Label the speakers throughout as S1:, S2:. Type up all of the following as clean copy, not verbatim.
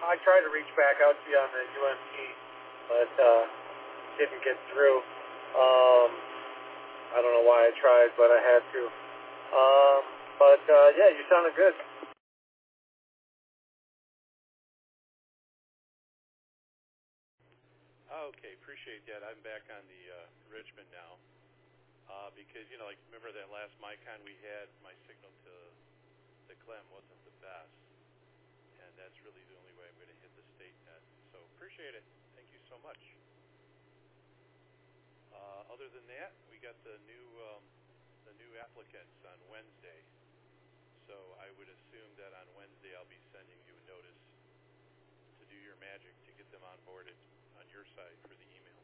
S1: I tried to reach back out to you on the UMP, but didn't get through. I don't know why I tried, but I had to. Yeah, you sounded good.
S2: Okay, appreciate that. I'm back on the Richmond now because, like, remember that last MyCon we had, my signal to Clem wasn't the best, and that's really the only way I'm going to hit the state net. So appreciate it. Thank you so much. Other than that, we got the new applicants on Wednesday. So I would assume that on Wednesday I'll be sending you a notice to do your magic to get them onboarded on your side for the email.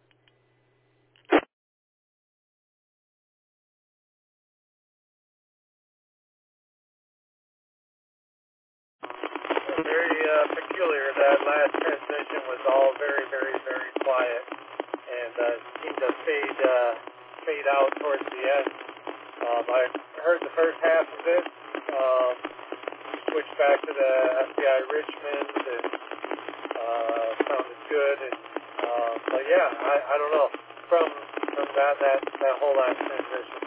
S1: Very peculiar. That last transmission was all very, very, very quiet, and seemed to fade out towards the end. I heard the first half of it. Switched back to the FBI Richmond, and sounded good. And but yeah, I don't know. From that whole last transition.